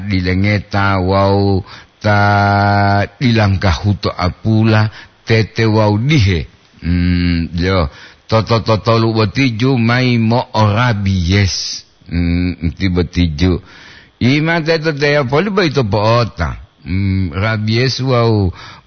dilengeta wau ta dilangkah huto apula tete wau dihe yo toto lu betiju mai mo rabies ti betiju ima tete te poli baito poota rabies wau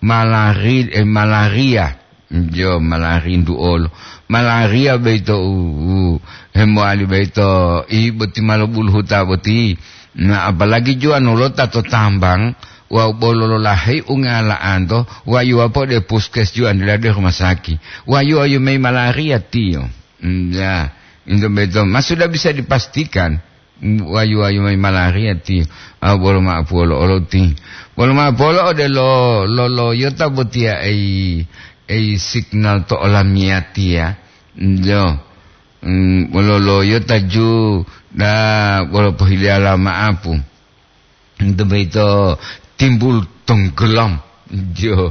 malaria yo malaria nduolo malaria baito hemwali baito beti malobul huta beti. Nah apalagi jua nolot atau tambang wa bololo lahi ungalaan to wa yu apa de puskes jua de rumah sakit wa yu ayu mai malaria tio ya itu betul mas sudah bisa dipastikan wa yu ayu mai malaria tio bolo ma polo oloti bolo ma polo de lo yota botia signal to olamiatia yo bolo yota ju da bolo pohili alama apu itu betul timbul tenggelam yo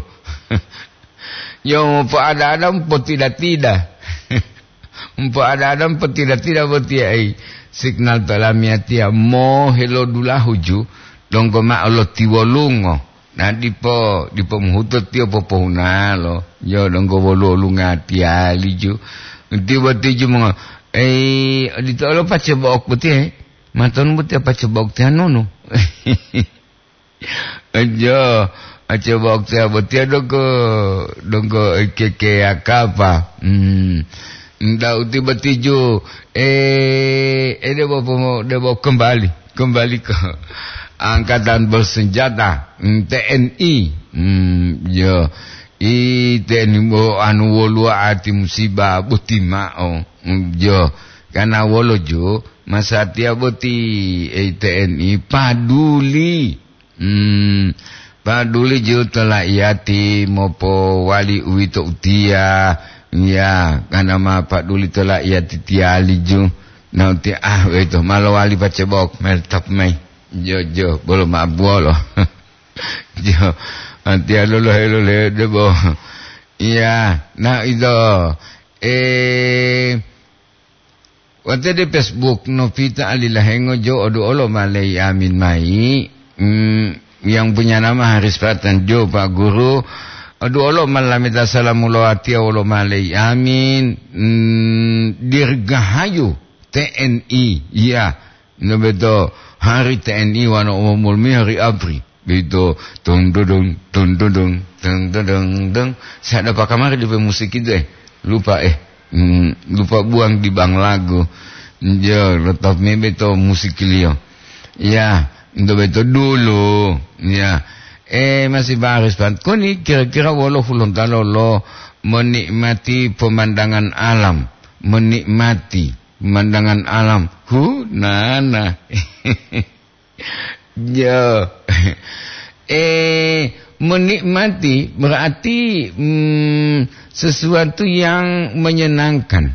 yo ada pun tidak ada berarti signal talamiatia mo hello dulahu dongko ma Allah tiwolungo na dipo muhutut tio popona lo yo dongko wolulunga tiali ju tiba-tiba mo dito lo pacebok putih maton putih pacebok tianono aja bok tia putih dongko keke akapa nda uti betiju debo kembali ke angkatan bersenjata TNI yo TNI mo anu wolu ati musibah butima yo karena wolo jo masa tia boti TNI paduli jo telah iati mopo wali uito utia ya karena ma paduli telah iati tiali jo nanti itu malu wali pacebok meltap mai jo belum abuolo jo nanti hello debo iya nah itu waktu di Facebook Novita Alilahengo jo odo olo malay amin mai yang punya nama Haris Pratan jo Pak Guru odo olo malamita salamulawati olo malay amin dirgahayu TNI ya no beto hari TNI wana umumul mi hari Abri beto tung saya ada pak kamar di musik itu lupa buang di bang lagu jo letop mi beto musik liyo ya itu beto dulu ya masih baris pan koni kira-kira wolo fulon lo menikmati pemandangan alam nana yo menikmati berarti sesuatu yang menyenangkan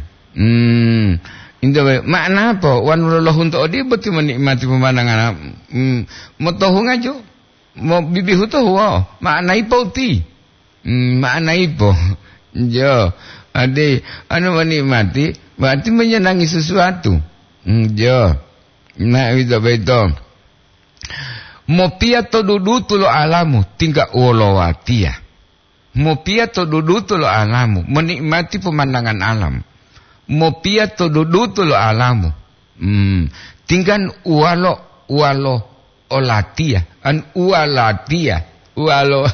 makna apa wan Allah untuk dia betul menikmati pemandangan motohung aja mau bibi hutoh makna ipoti makna ipo yo ade anu menikmati berarti menyenangi sesuatu yo nah itu mopia to dudu tulo alamu tinggal wolowatia mopia to dudu tulo alamu menikmati pemandangan alam mopia to dudu tulo alamu tinggal walo olatia ualatia walo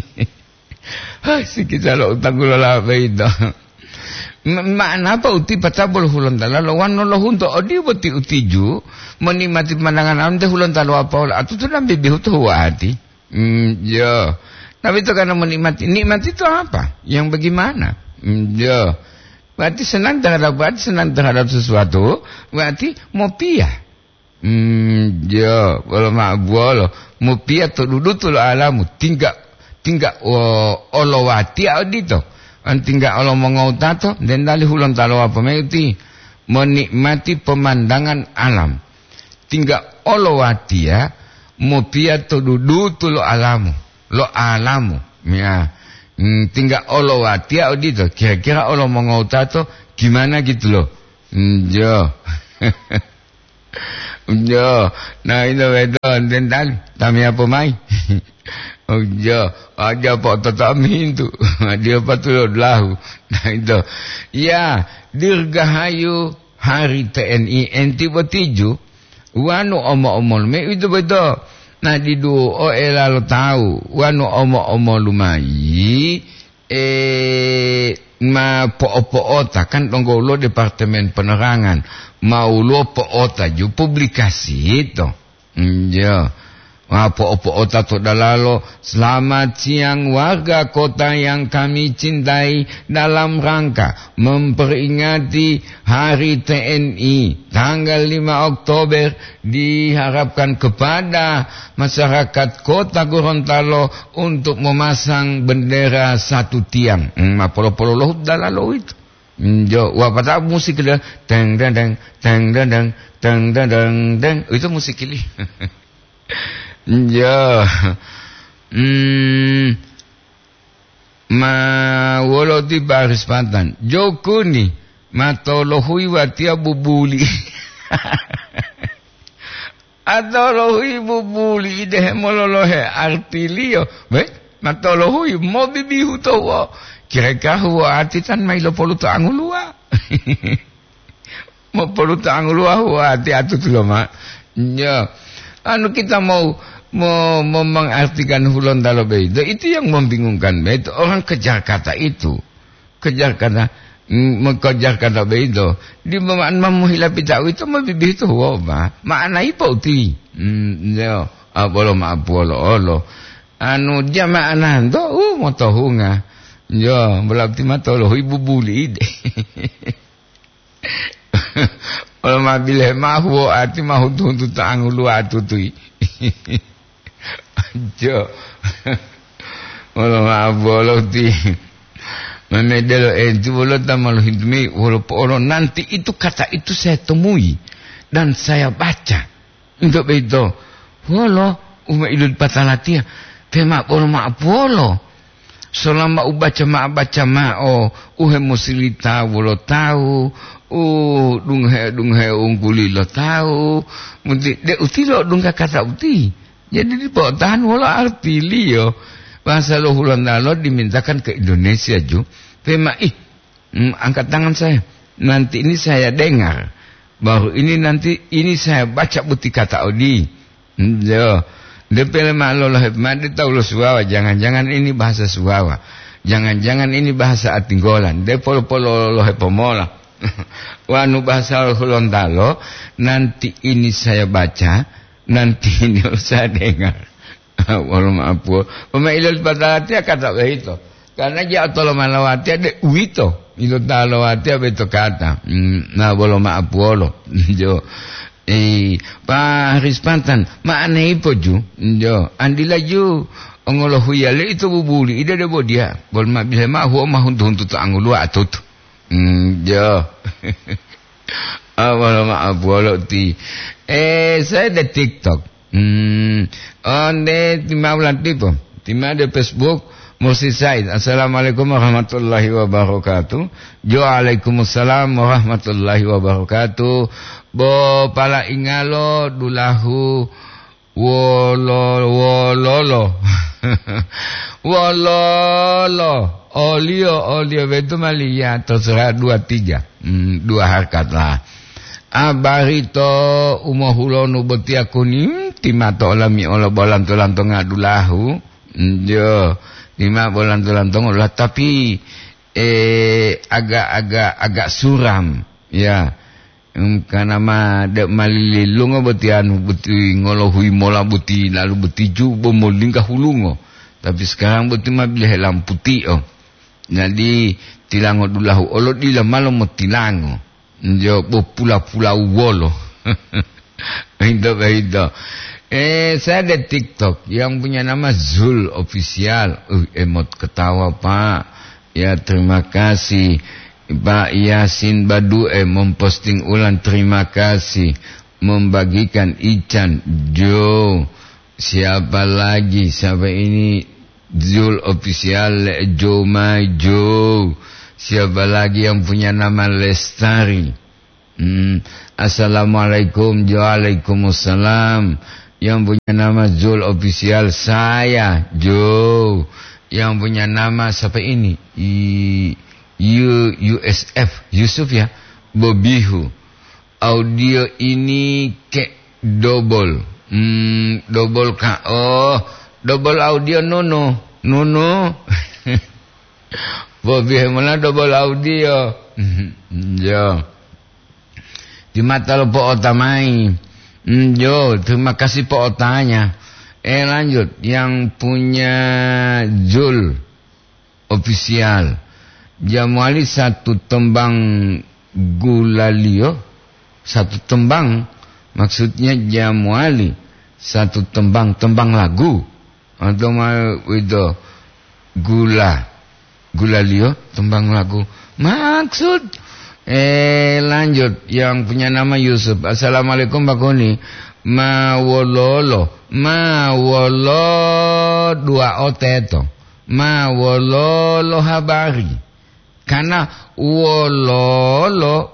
sikit lo tagulola beito makna apa uti pacabol hulon tala lawan lo hunto odi boti utiju menikmati pemandangan alam teh hulon tala apa olah atu tu nambi bihutu hati yo tapi itu karena menikmati nikmati itu apa yang bagaimana yo berarti senang terhadap sesuatu berarti mopia yo kalau ma'buolo mopia tu duduk tu alamu tinggal olowati audito tinggal Allah mengautato dan dalih hulon talo apa meuti menikmati pemandangan alam tinggal olowati ya mopia tu duduk tu lo alamu ya tinggal olowati audito kira-kira Allah mengautato gimana gitu loh jo Yo, nah itu dental, tami apa mai? Yo, aja pak tatami itu, dia patut lahu. Nah itu, ya dirgahayu hari TNI enti betiju, wanu omo-omo me itu betul. Nah didu lalu tahu, wanu omo-omo lumai, ma po-po-ota kan tonggolo Departemen Penerangan mau lo po-ota ju publikasi itu ya ma po-po-ota to dalalo selamat siang warga kota yang kami cintai dalam rangka memperingati Hari TNI tanggal 5 Oktober diharapkan kepada masyarakat kota Gorontalo untuk memasang bendera satu tiang. Polo-polo lo dalalo itu. Jo, wapata musik dia teng deng deng teng deng deng teng deng deng deng itu musik ini. Jo. Ma wolo di baris pantan. Joko ni matolohui watia bubuli. Atolohui bubuli deh mololohe artilio. Be, matolohui mo bibihu to. Kira-kira huwa ati tan may lopolo to angulua. Mo polo to angulua huwa ati atu tuloma. Ya. Anu kita mau mengartikan hulon dalobe itu yang membingungkan. Itu orang kejar kata itu. Kejar kata mengkejar kata begitu. Di mana memuhilapi tahu itu mabibih itu huwa. Makna ipauti. Ya. Apolo olo. Anu jamaanan to motohunga. Ya, berarti matolo ibu buli ide. Kalau mabile mahu ati mahu tuntu tangulu atutui. Jo. Kalau mabolo ti. Memedelo itu bolo tamal hidmi wolo nanti itu kata itu saya temui dan saya baca. Untuk itu, wolo idul patalatia. Tema bolo maapolo. Selama baca ma'o uhe musilita wolo tahu dunghe ungkuli lo tahu muti de uti lo dungka kata uti jadi di tahan wolo arti liyo bahasa lo Hulanda dimintakan ke Indonesia ju tema angkat tangan saya nanti ini saya dengar baru ini saya baca buti kata odi yo Depele maklo lohep madi tahu lo Suwawa jangan-jangan ini bahasa Suwawa jangan-jangan ini bahasa Atinggolan depolo-polo lohep pomola wanu bahasa Gorontalo nanti ini saya baca nanti ini saya dengar walau maaf pemailul patalatia kata begitu karena dia tolo malawati ada uito itu talawati beto kata nah walau maaf wolo jo Pak Rispantan makna ipo ju jo andila ju ngolo huyale itu bubuli ida de bodia bol ma bisa ma huwa ma huntu angulu atut jo awal ma abolo ti saya de TikTok onde timaulan tipo timade Facebook Mursi Said. Assalamualaikum warahmatullahi wabarakatuh. Waalaikumsalam warahmatullahi wabarakatuh. Bo pala ingalo dulahu wololo olio betul malia terserah 2-3 dua harkat lah abarito umohulono beti akunim timato olami ola bolan tulantong adulahu jo lima bolan tulantong olah tapi agak suram ya karena ma dek malilungo beti anu beti ngolohui mola beti lalu beti ju bomoling kahulungo tapi sekarang beti ma bilih lampu tio jadi tilango dulahu olo dila malo mo tilango jo bo pula wolo itu saya ada TikTok yang punya nama Zul Official emot ketawa Pak ya terima kasih Pak Yasin Badue memposting ulang terima kasih membagikan Ican Jo siapa lagi siapa ini Zul Official Jo Majo siapa lagi yang punya nama Lestari Assalamualaikum. Waalaikumsalam. Yang punya nama Zul Official, saya Jo. Yang punya nama siapa ini? USF Yusuf ya, Bobihu. Audio ini ke double. Double ka. Oh, double audio Nono. Bobihu mana double audio. Jo. Di mata lo po otamai. Jo, terima kasih po otanya. Lanjut, yang punya Zul Official. Jamuali satu tembang Gulalio, satu tembang, maksudnya Jamuali satu tembang lagu atau itu Gulalio tembang lagu maksud. Lanjut, yang punya nama Yusuf. Assalamualaikum Pak Koni. Mawololo dua oteto. Mawololo habari. Karena wololo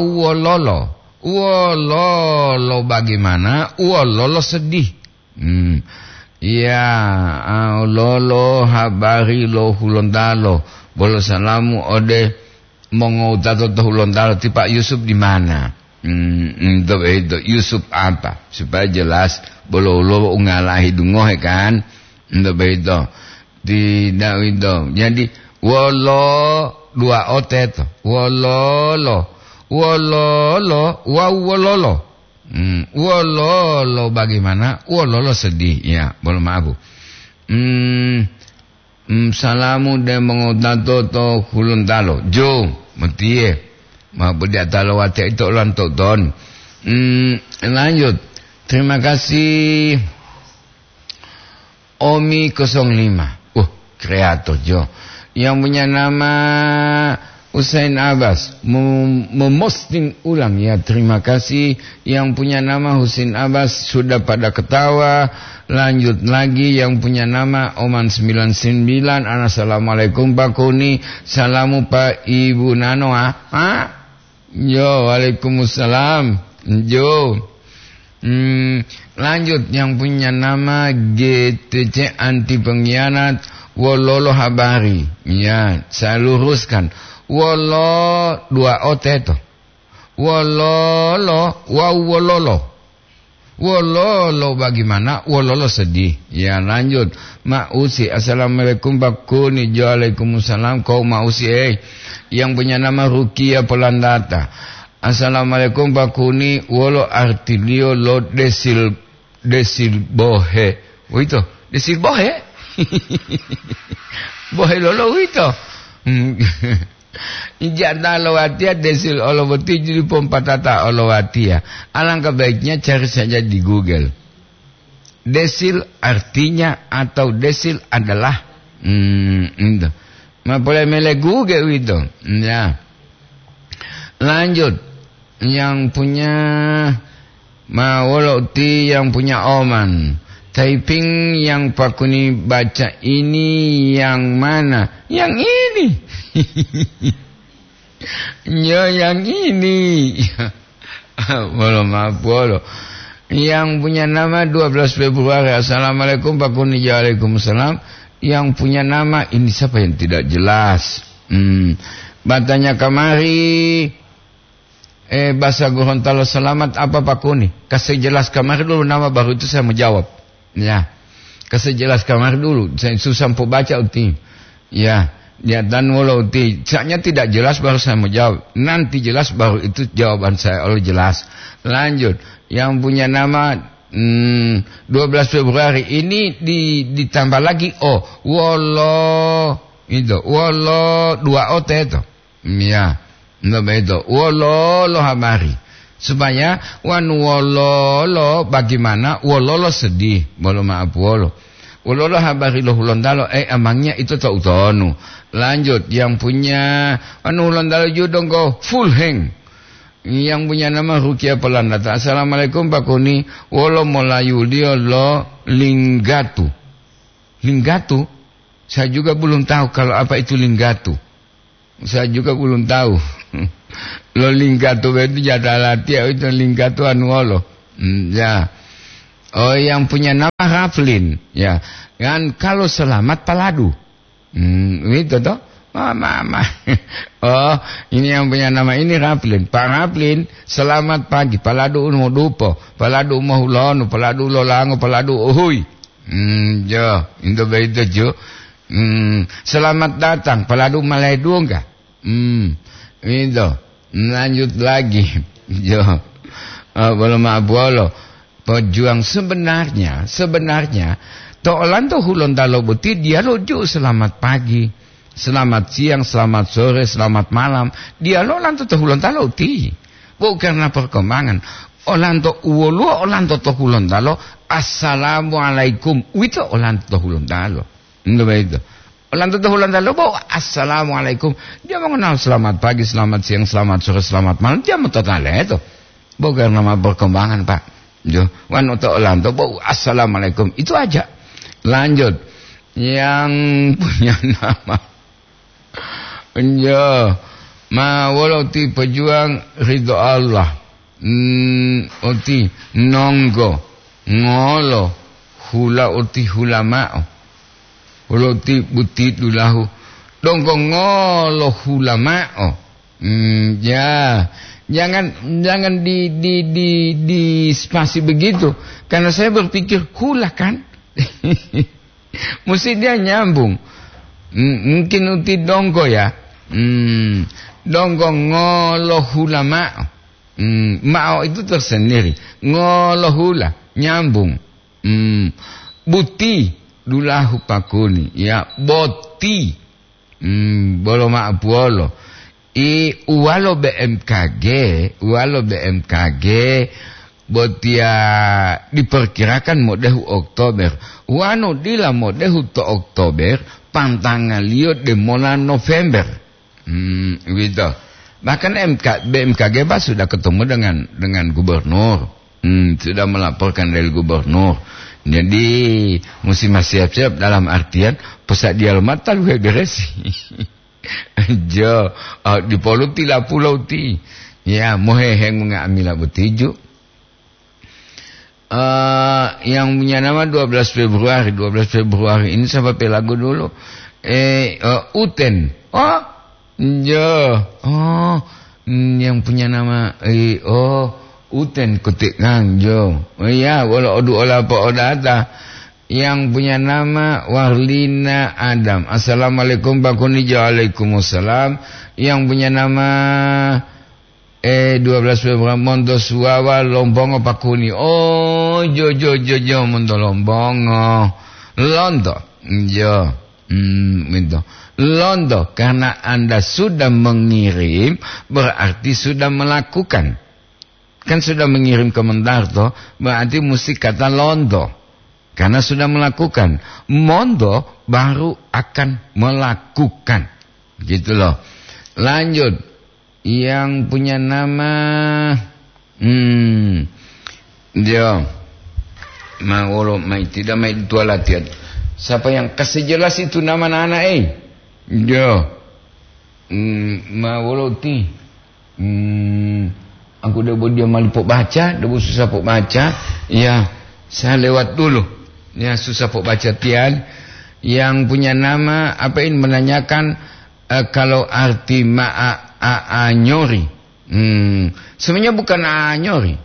bagaimana? Wololo sedih. Ya, lolo habari lo hulondalo. Bolo salamu ode mongotato to hulondalo ti Pak Yusuf di mana? Itu Yusuf apa? Supaya jelas bolo lo ngalahi dungoh kan. Itu tidak itu. Jadi wolo dua otet, wololo, wololo, wololo bagaimana? Wololo sedih, ya, boleh maaf. Salamu de mengotato to hulundalo, Jo, metie, maaf dia talo wate itu lantok don. Lanjut, terima kasih Omi 05, kreator Jo. Yang punya nama Husain Abbas memosting ulang ya, terima kasih. Yang punya nama Husain Abbas sudah pada ketawa. Lanjut lagi, yang punya nama Oman 99. Assalamualaikum Pak Kuni. Salamu Pak Ibu Nanoa. Jo, waalaikumsalam Jo. Lanjut, yang punya nama GTC anti pengkhianat. Wololo habari. Ya, saya luruskan. Wolo dua oteto. Wololo wololo. Wololo bagaimana? Wololo sedih. Ya, lanjut. Mausi. Assalamualaikum Pak Kuni. Waalaikumsalam. Kau Mausi yang punya nama Rukia Polandata. Assalamualaikum Pak Kuni. Wolo artilio lo desil bohe. Itu desil bohe. Bohe lolo itu. Ijata olowatia desil olowati jadi pompatata olowatia. Alangkah baiknya cari saja di Google. Desil artinya atau desil adalah itu. Ma boleh mele Google itu. Ya. Lanjut, yang punya Mawoloti, yang punya Oman. Typing yang Pak Kuni baca ini yang mana? Yang ini. Ya, yang ini. Bolo. Yang punya nama 12 Februari. Assalamualaikum Pak Kuni. Waalaikumsalam. Yang punya nama ini siapa yang tidak jelas? Batanya kamari. Bahasa Gorontalo selamat apa Pak Kuni? Kasih jelas kamari dulu nama, baru itu saya menjawab. Ya, kasih jelas kamar dulu. Saya susah baca uti. Ya, dan walau uti. Saatnya tidak jelas baru saya mau jawab. Nanti jelas baru itu jawaban saya oleh jelas. Lanjut, yang punya nama 12 Februari ini ditambah lagi wolo itu wolo dua ote itu. Ya, itu wolo lo habari. Supaya wololo bagaimana? Wololo sedih. Bolo maaf wolo. Wololo habari lo hulondalo. Amangnya itu tak utonu. Lanjut, yang punya hulondalo judong go full hang. Yang punya nama Rukia Polandata. Assalamualaikum Pak Kuni. Wolo Melayu dia lo linggatu. Linggatu? Saya juga belum tahu kalau apa itu linggatu. Saya juga belum tahu. Lo lingkatu itu jada latihan itu lingkatu anu lo. Ya. Oh, yang punya nama Raflin, ya. Kan kalau selamat Paladu. Itu toh. Mama. Oh, ini yang punya nama ini Raflin. Pak Raflin, selamat pagi. Paladu uno dupo, paladu mahulonu, paladu lolango, paladu uhui. Jo, itu begitu jo. Selamat datang, paladu Maledu enggak? Itu. Lanjut lagi. Jo. Belum abolo. Pejuang sebenarnya to Orlando hulon dalo buti dia lojo selamat pagi, selamat siang, selamat sore, selamat malam. Dia lo Orlando to hulon dalo ti. Bukan karena perkembangan. Orlando uolo Orlando to hulon dalo assalamualaikum. Itu Orlando to hulon dalo. Itu. Orlando to hulon dalo bo assalamualaikum. Dia mengenal selamat pagi, selamat siang, selamat sore, selamat malam. Dia mau total itu. Bukan nama perkembangan, Pak. Jo, wan untuk Orlando, assalamualaikum, itu aja. Lanjut, yang punya nama, jo, walau ti pejuang ridho Allah, oti nonggo, ngolo, hula oti hulamao, walau ti buti dulahu, donggo ngolo hulamao, ya. Jangan di spasi begitu, karena saya berpikir hula kan. Mesti dia nyambung. Mungkin uti donggo ya. Donggo ngolo hula ma'o. Ma'o itu tersendiri. Ngolo hula nyambung. Buti dulahu pakuni ya boti. Bolo ma'apuolo. Ualo BMKG botia diperkirakan modehu Oktober. Wano dila modehu to Oktober pantangan liot de mola November. Gitu. Bahkan BMKG sudah ketemu dengan gubernur. Sudah melaporkan dari gubernur. Jadi mesti siap-siap dalam artian pusat dialmat talu beresi. Jo, di Polu tila pulau ti, ya moheheng mengamila betiju. Yang punya nama 12 Februari ini sampai pelagu dulu. Uten, jo, yang punya nama, Uten kutik ngang jo, ya, walau odu olah po odata. Yang punya nama Warlina Adam. Assalamualaikum Pakuni. Waalaikumsalam. Yang punya nama 12 Februari Mondo Suawa Lombongo Pakuni. Oh, jo Mondo Lombongo. Londo. Jo. Itu. Londo karena Anda sudah mengirim berarti sudah melakukan. Kan sudah mengirim komentar toh, berarti mesti kata londo. Karena sudah melakukan. Mondo baru akan melakukan. Gitu loh. Lanjut. Yang punya nama. Dia. Mawolo mai tidak mai tua latihan. Siapa yang kasih jelas itu nama anak Dia. Mawolo ti. Aku dah buat dia malipok baca. Dah buat susah pok baca. Ya. Saya lewat dulu. Ya susah pok baca tian. Yang punya nama apa ini menanyakan kalau arti nyori. Sebenarnya bukan nyori.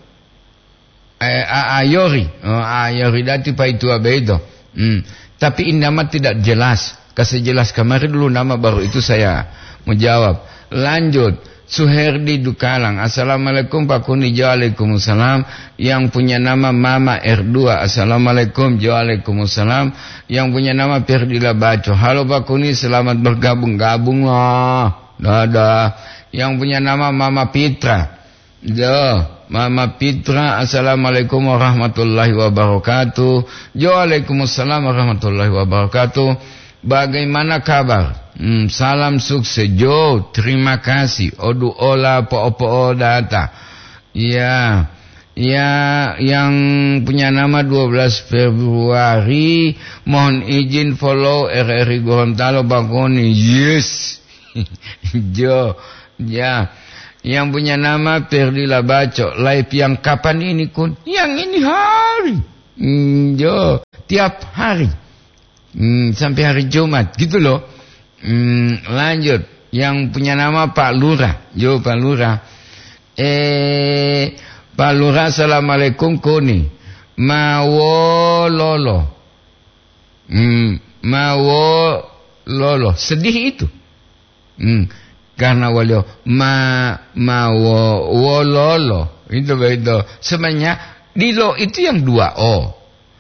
Ayori. Ayori dati pa itu abedo. Tapi ini nama tidak jelas. Kasih jelas kemarin dulu nama baru itu saya menjawab. Lanjut. Suherdi Dukalang. Assalamualaikum Pak Kuni. Waalaikumsalam. Yang punya nama Mama R2. Assalamualaikum. Waalaikumsalam. Yang punya nama Perdila Baco. Halo Pak Kuni, selamat bergabung lah. Dadah. Yang punya nama Mama Pitra. Mama Pitra. Assalamualaikum warahmatullahi wabarakatuh. Waalaikumsalam warahmatullahi wabarakatuh. Bagaimana kabar? Salam sukses Jo, terima kasih. Odu ola po data. Ya, yang punya nama 12 Februari, mohon izin follow RRI Gorontalo Bakoni. Yes. Jo, Ya, yang punya nama Perdilah Baco. Live yang kapan ini kun? Yang ini hari. Jo, tiap hari. Sampai hari Jumat, gitu loh. Lanjut, yang punya nama Pak Lurah. Jo, Pak Lurah. Pak Lurah, assalamualaikum kuni. Mawololo. Mawololo. Sedih itu. Karena walio mawololo. Itu. Sebenarnya dilo itu yang 2 o.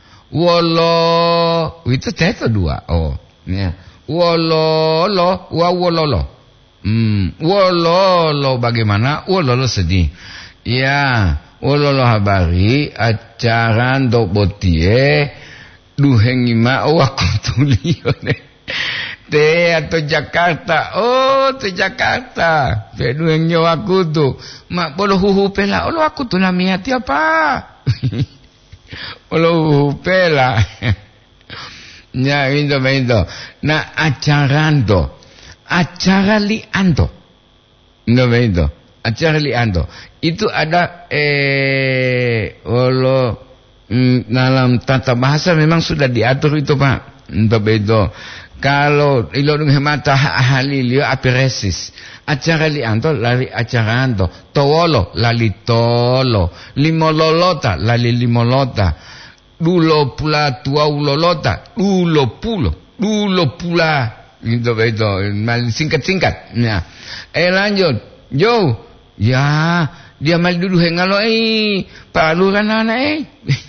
Wolo itu teto 2 o. Ya. Wololo, wawololo. Wololo bagaimana? Wololo sedih. Ya, wololo habari acara ndok botie duhengima aku tulio te atau Jakarta. Oh, te Jakarta. Te duhengnya aku tu. Mak bolo huhu pela. Olo aku tu namiati apa? Olo huhu pela. Ya, itu. Nah, acara lianto. Itu. Acara lianto. Itu ada dalam tata bahasa memang sudah diatur itu, Pak. Itu. Kalau ilodung hemata halilio apiresis. Acara lianto lali acaranto. Towolo lali tolo. Limololota lali limolota. Dulo pula tua ulolota. Dulo pula. Itu. Singkat-singkat. Ya. Lanjut. Jo. Ya. Dia mal duduk hengalo Pak Lurah anak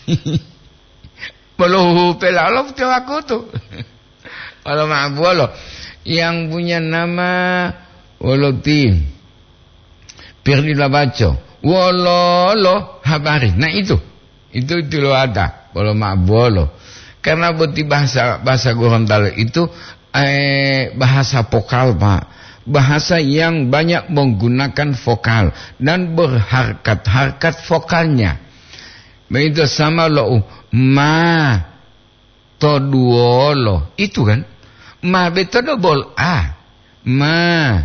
Bolo pela lo aku tuh. Kalau maaf bolo. Yang punya nama Woloti. Perdilah Baco. Wololo habari. Nah itu lo ada. Bolo maaf bolo. Karena boti bahasa Gorontalo itu bahasa vokal, Pak. Bahasa yang banyak menggunakan vokal dan berharkat-harkat vokalnya. Begitu sama lo ma to duolo itu kan ma beto double a ma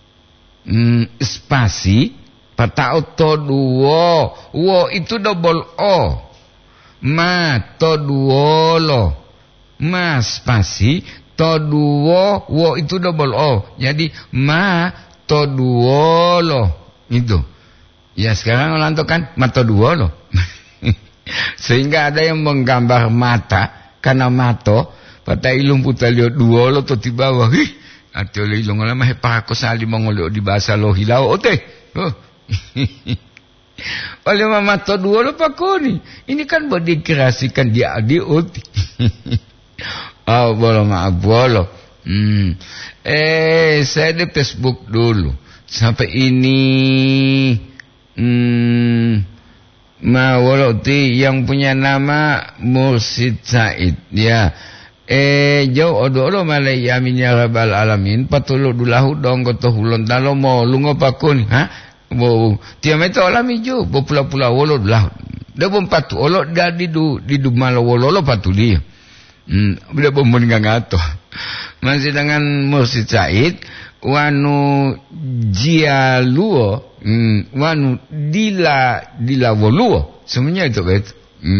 spasi patao to duo wo itu double o ma to duolo ma spasi to duo wo itu double o jadi ma to duolo itu ya. Sekarang lantukan ma to duolo sehingga ada yang menggambar mata karena mato pada ilung putalio duolo to di bawah atau ilung lama hepako sali mongolio di bahasa lo hilau ote oleh mama to duolo pakoni ini kan buat dikreasikan dia oti. Oh, bolo maaf bolo. Saya di Facebook dulu. Sampai ini Mawoloti yang punya nama Mursid Said. Ya. Jauh odo malai yamin ya rabbal alamin. Patulu dulahu dong koto hulon talo mo lungo pakun. Bo tiam itu alami jo. Bo pula-pula wolo dulahu. Dah bom patu. Olo dah di du malo wolo patu dia. Udah bombon ngato. Masih dengan Mursid Said wanu jialuo wanu dila woluo semuanya itu kan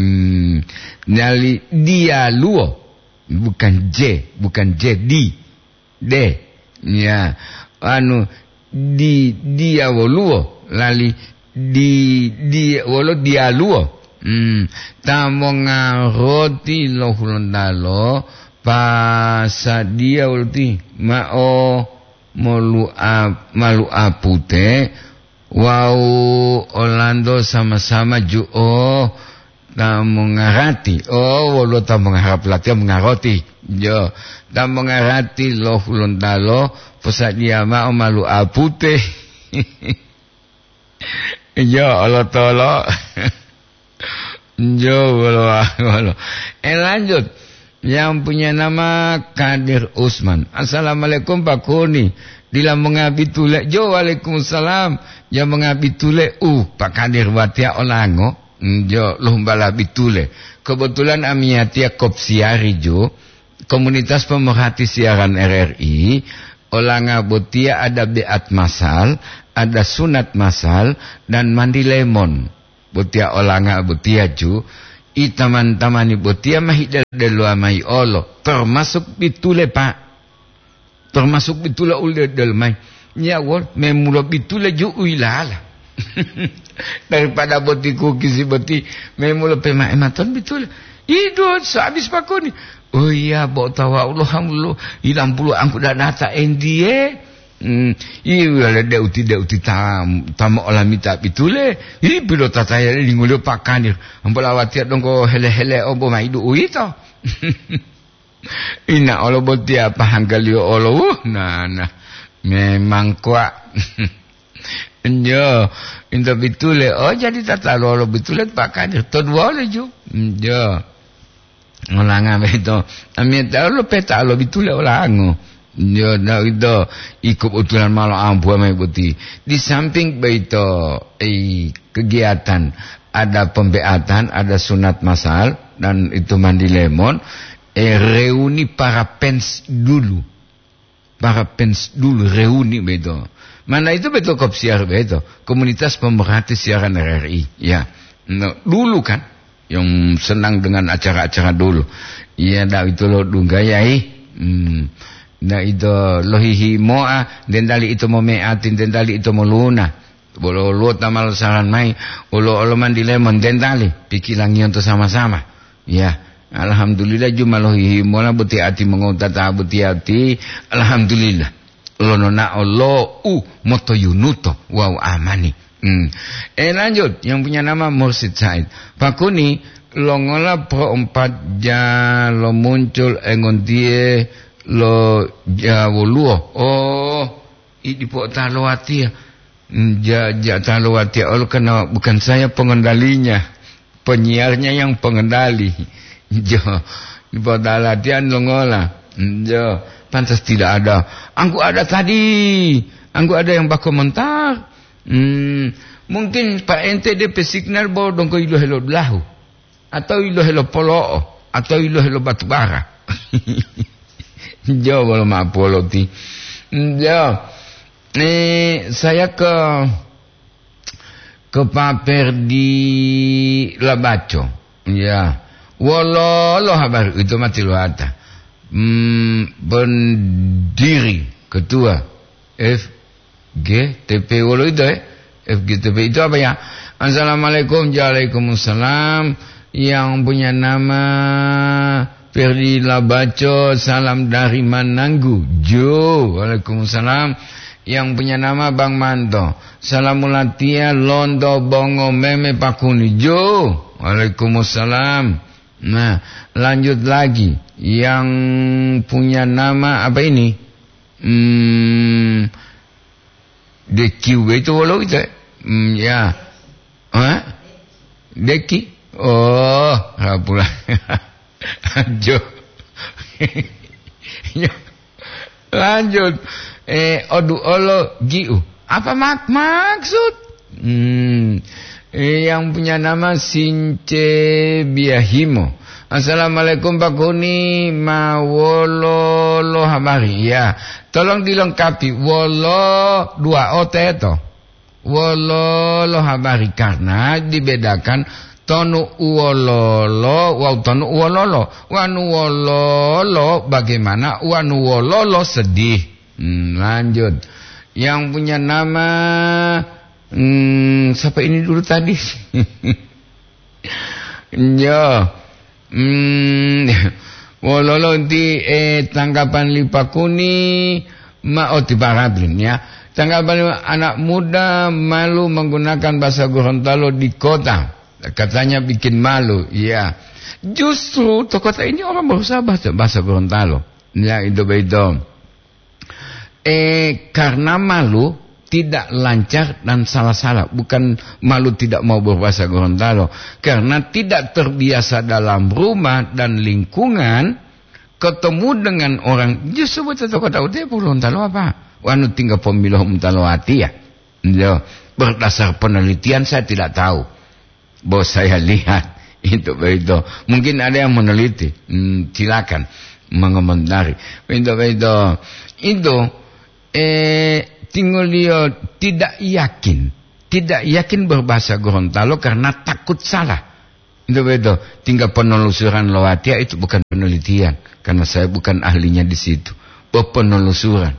nyali dialuo bukan di ya wanu dia woluo lali di wolo dialuo tamong ngaroti lo hulondalo pasa dia ulti mao malu apute wau Orlando sama-sama juo tamong ngarati wolo tamong harap latihan mengaroti jo tamong ngarati lo hulondalo pasa dia mao malu apute jo Allah tolo jo wolo lanjut. Yang punya nama Kadir Usman. Assalamualaikum Pak Kuni. Dila mengabi tule. Jo waalaikumsalam. Ya mengabi tule. Pak Kadir watia olango. Jo lumbala bitule. Kebetulan amiatia kopsiari jo. Komunitas pemerhati siaran RRI. Olanga botia ada beat masal, ada sunat masal, dan mandi lemon. Botia olanga botia ju, itaman-tamani botia mahidal delu amai olo. Termasuk bitule pak. Termasuk bitule ule del mai. Nyawol, memula bitule ju uilala. Daripada botiku kisi boti, memula pema ematon bitule. Idot, sehabis pakoni. Oh iya, bawa tawa Allah hamdulillah. Ilang puluh angku dah nata endie. Iya ada uti tamu olah minta bitule. Ini bilo tataya ni ngulio pakanir. Ambola watia dong ko hele obo maidu uito. Ina Allah botia pahanggalio Allah. Nah. Memang kuat. Yo, inta bitule. Oh jadi tata Allah bitule pakanir. Todwa le ju. Yo. Olanga beto, amita lo peta lo bitule olango. Yo na itu ikut utulan malu ampu mai putih. Di samping beto kegiatan ada pembeatan, ada sunat masal dan itu mandi lemon. Reuni para pens dulu. Para pens dulu reuni beto. Mana itu beto kopsiar beto. Komunitas pemerhati siaran RRI. Ya. No, dulu kan. Yang senang dengan acara-acara dulu. Iya, dak itu lo dunggayai. Dak itu lo hihi moa, dendali itu mo meatin, dendali itu mo luna. Bolo lo tamal saran mai, olo mandi lemon dendali, pikilang yon to sama-sama. Ya, alhamdulillah juma lo hihi moa buti ati mengotata buti ati, alhamdulillah. Lo nona lo moto yunuto, wow amani. Lanjut yang punya nama Mursid Said. Pakuni lo ngola pro 4 ja lo muncul engon die lo jawuluo. Oh, di po talawati. Ja talawati. Oh, karena bukan saya pengendalinya. Penyiarnya yang pengendali. Jo, di po talatian lo ngola. Jo, pantas tidak ada. Angku ada tadi. Angku ada yang bak komentar. Mungkin Pak ente dia pesignal bawa dong ke ilo helo belahu atau ilo helo polo atau ilo helo batu bara. Jauh kalau maaf polo ti. Jauh. Saya ke paper di Labaco. Ya. Walau habar itu mati lu ada. Bendiri ketua FGTP walau itu FGTP itu apa ya? Assalamualaikum, waalaikumsalam. Yang punya nama Ferdi Labaco, salam dari Mananggu. Jo, waalaikumsalam. Yang punya nama Bang Manto, salamulatia Londo Bongo Meme Pakuni. Jo, waalaikumsalam. Nah, lanjut lagi. Yang punya nama apa ini? Deki itu walau itu. Ya. Deki. Oh, pula. Lanjut. Lanjut. Odu olo giu. Apa maksud? Yang punya nama Since Biahimo. Assalamualaikum Pak Kuni, mawolo lo habari. Ya, tolong dilengkapi wolo 2 ote to. Wolo lo habari karena dibedakan tonu uololo wa tonu uololo. Wanu wololo bagaimana wanu wololo sedih. Lanjut. Yang punya nama siapa ini dulu tadi? Ya. Wololo di tanggapan Lipakuni di Parablin ya. Tanggapan anak muda malu menggunakan bahasa Gorontalo di kota. Katanya bikin malu. Ya. Justru di kota ini orang berusaha bahasa Gorontalo. Ya itu. Karena malu tidak lancar dan salah-salah. Bukan malu tidak mau berbahasa Gorontalo. Karena tidak terbiasa dalam rumah dan lingkungan. Ketemu dengan orang. Justru betul kata udah Gorontalo apa? Wanu tinggal pemilah Gorontalo hati ya. Berdasar penelitian saya tidak tahu. Bahwa saya lihat. Itu. Mungkin ada yang meneliti. Silakan mengomentari. Itu. tinggal dia tidak yakin berbahasa Gorontalo karena takut salah. Itu betul. Tinggal penelusuran Lowatia itu bukan penelitian, karena saya bukan ahlinya di situ. Penelusuran.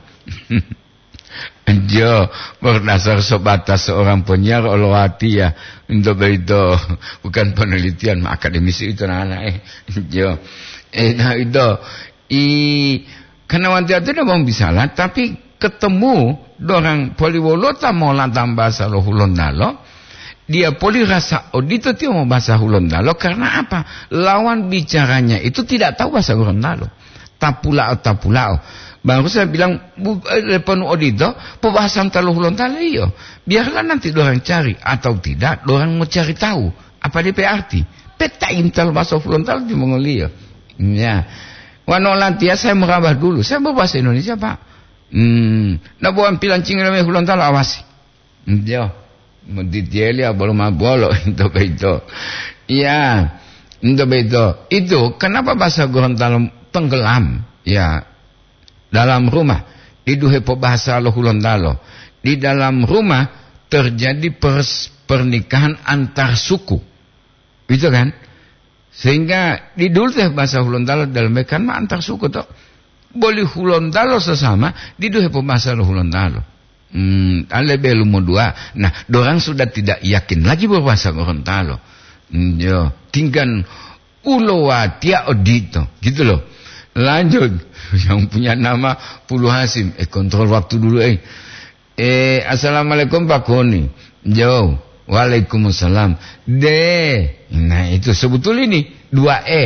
Jo berdasar sebatas seorang penyiar Lowatia. Itu betul. Bukan penelitian, akademisi itu anak. Jo. Nah itu. Karena wanita itu tidak mau bisalah, tapi ketemu dorang Poliwolota mau lantam bahasa Hulondalo, dia poli rasa odito dia mau bahasa Hulondalo karena apa? Lawan bicaranya itu tidak tahu bahasa Hulondalo. Tapulao. Baru saya bilang penuh odito pembahasan talo Hulondalo iyo. Biarlah nanti dorang cari atau tidak, dorang mau cari tahu apa dia arti. Petain talo bahasa Hulondalo di Mongolia. Ya. Wanolantia saya merabah dulu. Saya berbahasa Indonesia, Pak. Nak buat pilancing namanya Gorontalo awasi. Jo. Menditieli belum mabolo itu begitu. Ya. Itu begitu. Itu kenapa bahasa Gorontalo tenggelam? Ya. Dalam rumah diduhe bahasa Gorontalo. Di dalam rumah terjadi pernikahan antar suku. Itu kan? Sehingga di dulu teh bahasa Gorontalo dalam mekan mah antar suku toh. Boleh Gorontalo sesama di dua bahasa Gorontalo. Ale belum dua. Nah, dorang sudah tidak yakin lagi berbahasa Gorontalo. Yo, tinggal Ulowatia odito, gitu loh. Lanjut, yang punya nama Pulu Hasim. Kontrol waktu dulu Assalamualaikum Pak Koni. Jo. Waalaikumsalam. Nah itu sebetulnya ini 2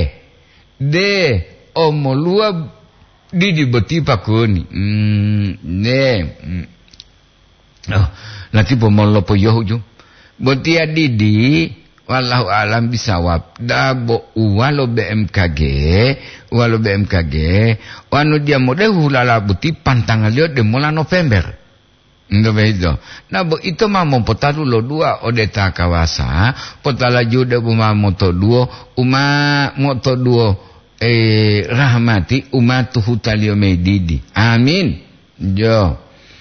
omolua di beti pakuni. Oh, nanti pomolo poyoh. Beti didi wallahu alam bisawab. Dabo walo BMKG wanu dia mode hulala buti pantangan liot de mulai November. Begitu. Nah, itu mah mempotaru lo 2 odeta kawasa, potala juda buma moto 2, moto 2 rahmati umatuhu talio medidi. Amin. Jo.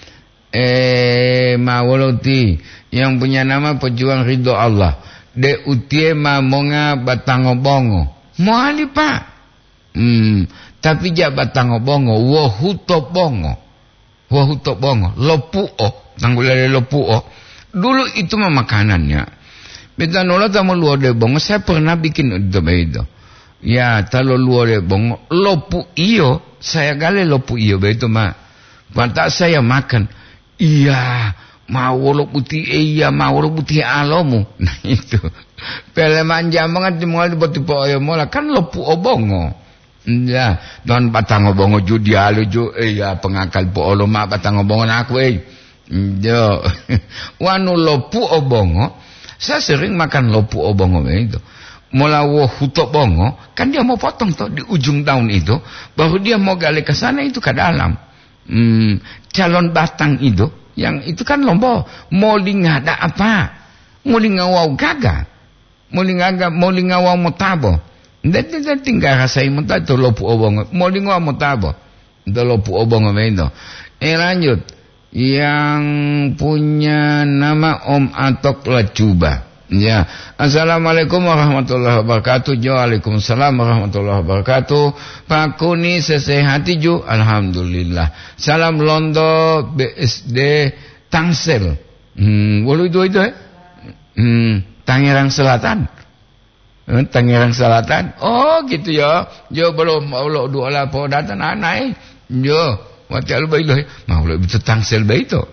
Mawoloti yang punya nama pejuang ridho Allah. De utie mamonga batangobongo. Moali Pak. Tapi ja batangobongo wo hutobongo. Wahutok bongo, lopuo, tanggulale lopuo. Dulu itu mah makanannya. Beta nola tamu luar de bongo, saya pernah bikin itu. Ya, talo luar de bongo, lopu iyo, saya gale lopu iyo, begitu mah. Pantas saya makan. Iya, mau lo putih, iya mau lo putih alomu. Nah itu. Pele manja banget dimulai tipe oyo mola kan lopu obongo. Ya, don batang obongo judi alu ju ya pengakal po olo ma batang obongo aku yo. Wanu lopu obongo, saya sering makan lopu obongo itu. Mula wo hutok bongo, kan dia mau potong tuh di ujung daun itu, baru dia mau gali ke sana itu ke dalam. Calon batang itu, yang itu kan lombo, mau ngada apa? Mau ngawau gaga. Mau ngawau motabo. Tidak tinggal rasai mentah itu lopu obongo. Mau ngawau motabo. Itu lopu obongo itu. Lanjut. Yang punya nama Om Atok Lacuba. Ya. Assalamualaikum warahmatullahi wabarakatuh. Waalaikumsalam warahmatullahi wabarakatuh. Pak Kuni sesehati ju. Alhamdulillah. Salam Londo BSD Tangsel. Walau itu Tangerang Selatan. Tangerang Selatan. Oh gitu ya. Jo belum dua lah po datang anak. Jo. Wajah baik loh. Mau lebih Tangsel baik itu.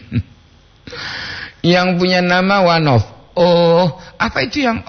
Yang punya nama Wanof. Oh, apa itu yang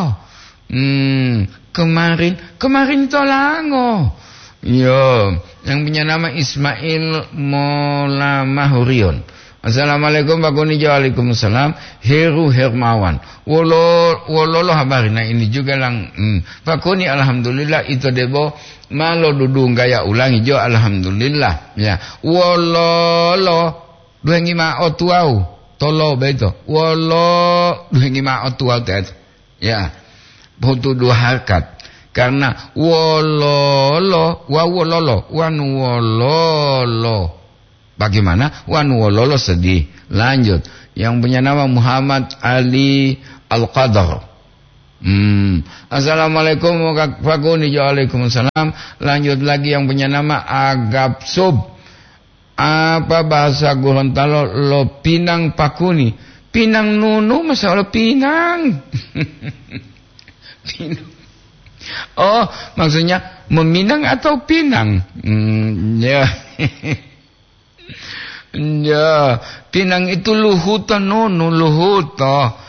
kemarin Tolango. Yo, yang punya nama Ismail Mola Mahurion. Assalamualaikum Pak Goni. Waalaikumsalam. Heru Hermawan. Wololo habari. Nah ini juga lang Pak Goni alhamdulillah itu debo malo dudung gaya ulangi jo alhamdulillah ya. Wololo duengi ma otuau. Tolo beto, walo duhingima otua tet, ya, butuh 2 harkat, karena wololo, wanu wololo, Bagaimana? Wanuololo sedih. Lanjut. Yang punya nama Muhammad Ali Al-Qadar. Assalamualaikum Pak Kuni. Waalaikumsalam. Lanjut lagi yang punya nama Agap Sub. Apa bahasa Gorontalo? Lo Pinang Pak Kuni. Pinang Nunu masalah Pinang. Pinang. Oh, maksudnya meminang atau pinang? Ya. Ya, Pinang itu luhuto Nunu, luhuto.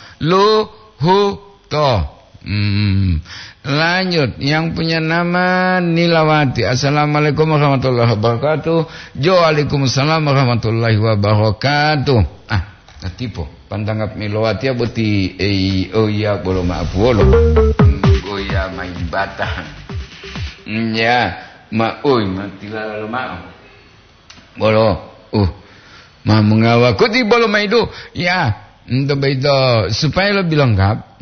Lanjut, yang punya nama Nilawati. Assalamualaikum warahmatullahi wabarakatuh. Waalaikumsalam warahmatullahi wabarakatuh. Natipo pantanggap Nilawati abuti oh ya bolo maaf bolo. Oh ya main batang. Ya, mati lalu maaf. Bolo. Mengawakuti bolo maido. Ya, untuk itu supaya lebih lengkap.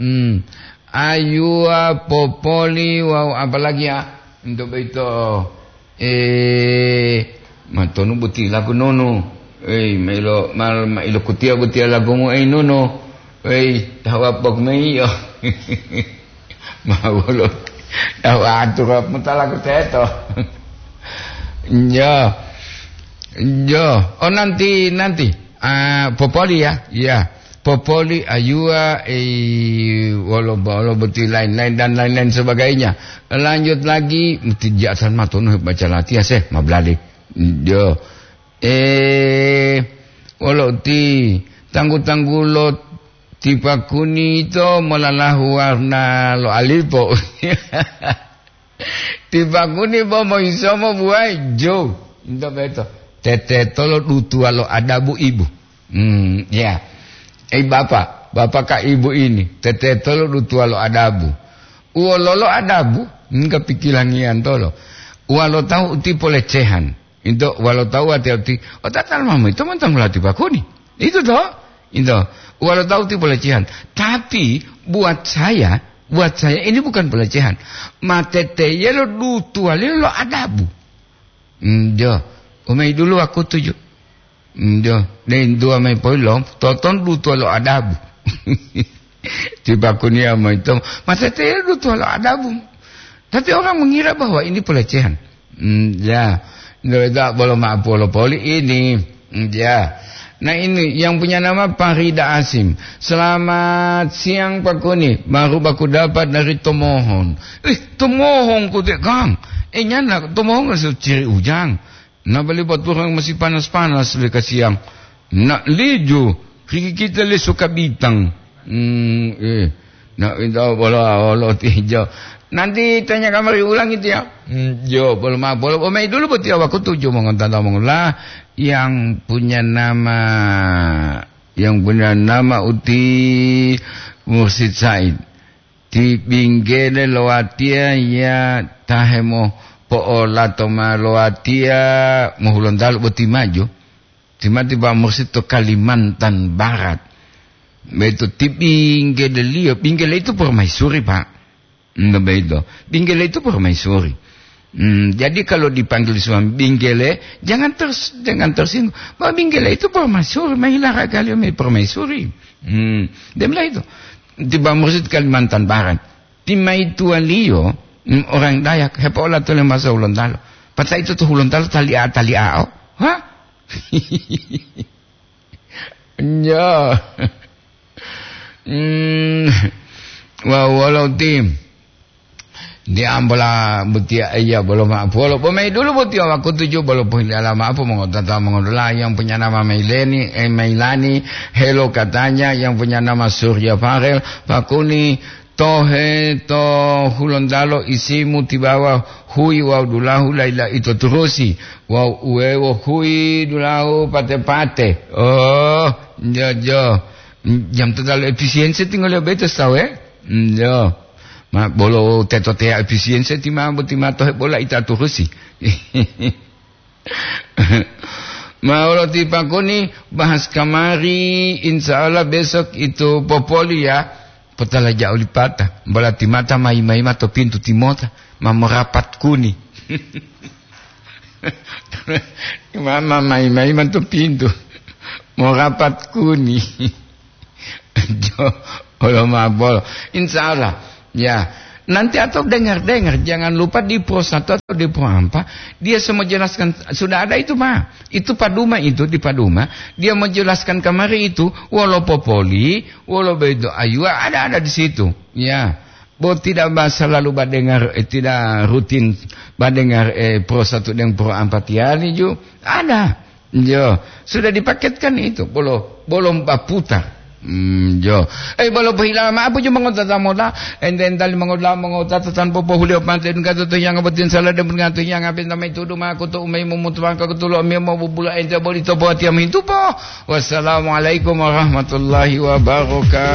Ayua popoli wow apalagi ya untuk itu matonu buti lagu nono mailo kutia buti lagu mo nono tawapok meiyo mawolo tawaturap mo talaga teto oh nanti popoli ya popoli ayua walo beti lain-lain dan lain-lain sebagainya. Lanjut lagi tidak san matun baca latihan mablalik yo walo ti tanggu-tanggulo ti Pakuni itu malalah warna lo alipo ti Pakuni po mo iso mo buai jo ndo beto tete tolo dutu lo adabu ibu ya bapak kak ibu ini tete tolo dutu lo adabu uololo adabu nggak pikirangian tolo walau tahu ti pelecehan itu walau tahu hati-hati tatal mama itu mantan melatih Pakuni itu toh itu walau tahu ti pelecehan tapi buat saya ini bukan pelecehan matete ya lo dutu lo adabu umai dulu aku tuju dan dua mai poilom toton dutu lo adabu ti Pakuni ama itu matete ya dutu lo adabu tapi orang mengira bahwa ini pelecehan ya nggak boleh maaf poli ini ya. Nah ini yang punya nama Farida Asim. Selamat siang Pak Kuni. Baru aku dapat dari Tomohon. Tomohon ku dek kang. Nyana Tomohon nggak ciri ujang. Nah beli buat orang masih panas-panas leka siang. Nak lijo. Kiki kita le suka bintang. Nak itu bola hijau. Nanti tanya kamari ulang itu ya. Boleh maaf, boleh. Omai dulu buat ya aku tujuh mengontak mengulah yang punya nama Uti Mursid Said. Di binggele loatia ya tahemo poola toma loatia mohulon dalu buti maju. Tiba-tiba Mursid to Kalimantan Barat. Betul ti binggele liyo. Binggele itu permaisuri Pak. Begitu. Binggele itu permaisuri. Jadi kalau dipanggil suami binggele, jangan tersinggung. Bahwa binggele itu permaisuri, mahilara kali permaisuri. Demilah itu. Tiba Mursid Kalimantan Barat. Tima itu alio orang Dayak hepola tu masa ulun talo. Patah itu tuh ulun talo tali ao. Hah? Ya. Walau tim dia ambola butia iya belum maaf belum pemain dulu butia aku tujuh belum punya lama apa mengotak mengodola yang punya nama Mailani hello katanya yang punya nama Surya Farel Pakuni tohe to hulondalo isimu tibawa hui wa dulahu laila itu terusi wa uwe hui dulahu pate oh jo jam terlalu efisiensi tinggal betul tahu jo ma bolo teto te efisiensi tima tohe bola ita turusi Maulo ti Pakuni bahas kamari insyaallah besok itu popoli ya petala jauh lipata bola ti mata mai mata pintu timota mamerapat kuni Mama mai mantu pintu. Mau rapat kuni. Jo, Allah mabol. Insyaallah. Ya. Nanti atau dengar, jangan lupa di Pro 1 atau di Pro 4 dia semua jelaskan, sudah ada itu mah. Itu Paduma itu di Paduma, dia menjelaskan kemarin itu walau popoli, walau bedo ayu ada di situ. Ya. Bo tidak selalu badengar tidak rutin badengar Pro 1 dan Pro 4 ya ju ada. Jo, sudah dipaketkan itu, belum putar. Jo. Balo pahila apa jo mangota moda endal mangota tanpa pohulio panten kata tu yang abatin salah dan bergantu yang abin namai tudu ma aku tu umai mumutuan ka kutulo mi mau bubula ente boli to buat yang itu po. Wassalamualaikum warahmatullahi wabarakatuh.